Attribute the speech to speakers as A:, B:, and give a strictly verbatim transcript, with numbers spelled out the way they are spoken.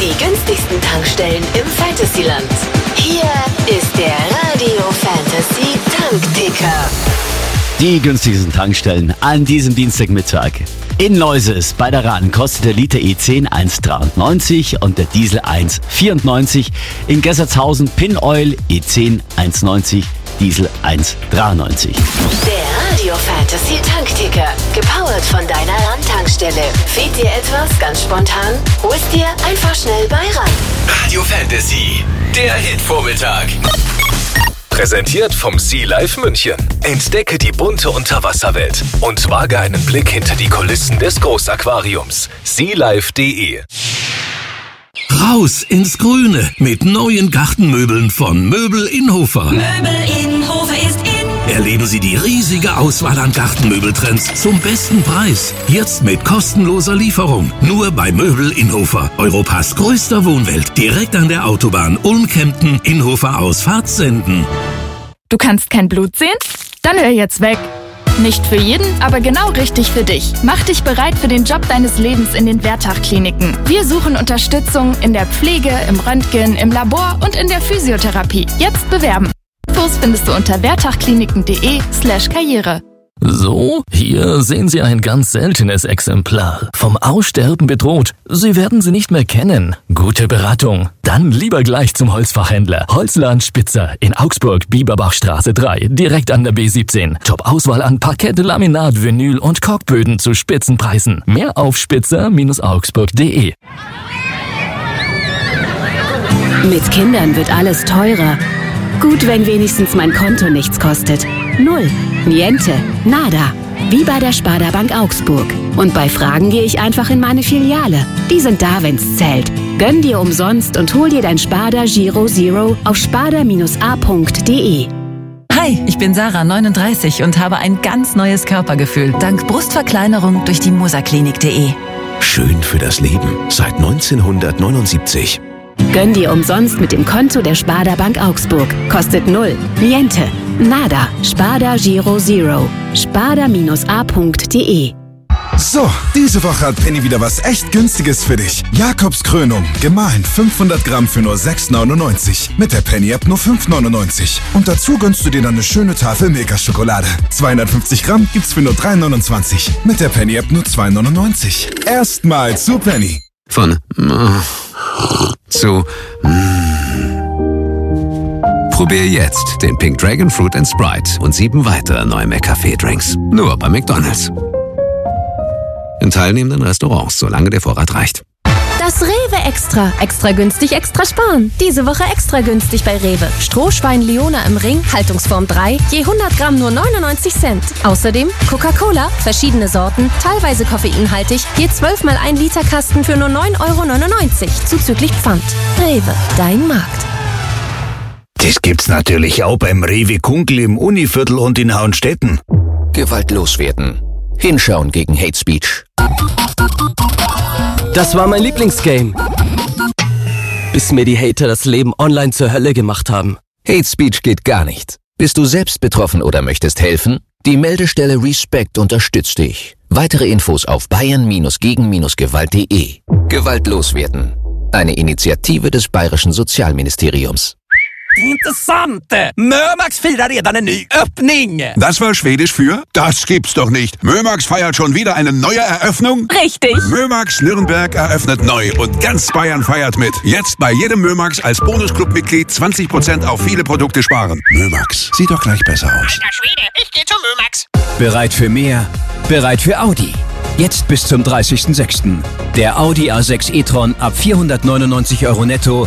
A: Die günstigsten Tankstellen im Fantasyland. Hier ist der Radio Fantasy Tankticker.
B: Die günstigsten Tankstellen an diesem Dienstagmittag. In Neuses bei der Rahn kostet der Liter E zehn eins Komma dreiundneunzig und der Diesel eins Komma vierundneunzig. In Gessertshausen Pin Oil E zehn eins Komma neunzig, Diesel eins Komma dreiundneunzig.
A: Der Radio Fantasy Tankticker, gepowert von deiner Rahn-Tankstelle. Fehlt dir etwas ganz spontan? Hol's dir einfach schnell bei Rahn.
C: Radio Fantasy, der Hitvormittag. Präsentiert vom Sea Life München. Entdecke die bunte Unterwasserwelt und wage einen Blick hinter die Kulissen des Großaquariums. sealife punkt de.
D: Raus ins Grüne mit neuen Gartenmöbeln von Möbel Inhofer.
E: Möbel Inhofer ist in.
D: Erleben Sie die riesige Auswahl an Gartenmöbeltrends zum besten Preis. Jetzt mit kostenloser Lieferung. Nur bei Möbel Inhofer. Europas größter Wohnwelt. Direkt an der Autobahn Ulm-Kempten Inhofer Ausfahrt senden.
F: Du kannst kein Blut sehen? Dann hör jetzt weg. Nicht für jeden, aber genau richtig für dich. Mach dich bereit für den Job deines Lebens in den Wertach-Kliniken. Wir suchen Unterstützung in der Pflege, im Röntgen, im Labor und in der Physiotherapie. Jetzt bewerben. Infos findest du unter wertachkliniken.de slash Karriere.
G: So, hier sehen Sie ein ganz seltenes Exemplar. Vom Aussterben bedroht. Sie werden sie nicht mehr kennen. Gute Beratung. Dann lieber gleich zum Holzfachhändler. Holzland Spitzer in Augsburg, Bieberbachstraße drei, direkt an der B siebzehn. Top-Auswahl an Parkett, Laminat, Vinyl und Korkböden zu Spitzenpreisen. Mehr auf spitzer Bindestrich augsburg punkt de.
H: Mit Kindern wird alles teurer. Gut, wenn wenigstens mein Konto nichts kostet. Null. Niente. Nada. Wie bei der Sparda Bank Augsburg. Und bei Fragen gehe ich einfach in meine Filiale. Die sind da, wenn's zählt. Gönn dir umsonst und hol dir dein Sparda Giro Zero auf sparda Bindestrich a punkt de.
I: Hi, ich bin Sarah, neununddreißig und habe ein ganz neues Körpergefühl dank Brustverkleinerung durch die musaklinik punkt de.
J: Schön für das Leben seit neunzehnhundertneunundsiebzig.
H: Gönn dir umsonst mit dem Konto der Sparda Bank Augsburg. Kostet null. Niente. Nada. Sparda Giro Zero. sparda Bindestrich a punkt de.
K: So, diese Woche hat Penny wieder was echt Günstiges für dich. Jakobs Krönung, gemahlen fünfhundert Gramm für nur sechs neunundneunzig. Mit der Penny-App nur fünf neunundneunzig. Und dazu gönnst du dir dann eine schöne Tafel Milka-Schokolade. zweihundertfünfzig Gramm gibt's für nur drei neunundzwanzig. Mit der Penny-App nur zwei neunundneunzig. Erstmal zu Penny.
J: Von zu Probier jetzt den Pink Dragon Fruit and Sprite und sieben weitere neue McCafé-Drinks. Nur bei McDonald's. In teilnehmenden Restaurants, solange der Vorrat reicht.
L: Das Rewe Extra. Extra günstig, extra sparen. Diese Woche extra günstig bei Rewe. Strohschwein Leona im Ring, Haltungsform drei, je hundert Gramm nur neunundneunzig Cent. Außerdem Coca-Cola, verschiedene Sorten, teilweise koffeinhaltig, je zwölf mal ein Liter Kasten für nur neun Euro neunundneunzig, zuzüglich Pfand. Rewe, dein Markt.
M: Das gibt's natürlich auch beim Rewe Kunkel im Univiertel und in Hauenstetten.
N: Gewaltlos werden. Hinschauen gegen Hate Speech.
O: Das war mein Lieblingsgame. Bis mir die Hater das Leben online zur Hölle gemacht haben.
N: Hate Speech geht gar nicht. Bist du selbst betroffen oder möchtest helfen? Die Meldestelle Respect unterstützt dich. Weitere Infos auf bayern gegen gewalt punkt de. Gewaltlos werden. Eine Initiative des Bayerischen Sozialministeriums.
P: Intressante! Mömax firar redan en ny öppning!
Q: Das war Schwedisch für? Das gibt's doch nicht. Mömax feiert schon wieder eine neue Eröffnung?
L: Richtig!
Q: Mömax Nürnberg eröffnet neu und ganz Bayern feiert mit. Jetzt bei jedem Mömax als Bonusclub-Mitglied zwanzig Prozent auf viele Produkte sparen. Mömax, sieht doch gleich besser aus.
R: Alter Schwede, ich geh zum Mömax!
S: Bereit für mehr? Bereit für Audi. Jetzt bis zum dreißigsten sechsten Der Audi A sechs e-tron ab vierhundertneunundneunzig Euro netto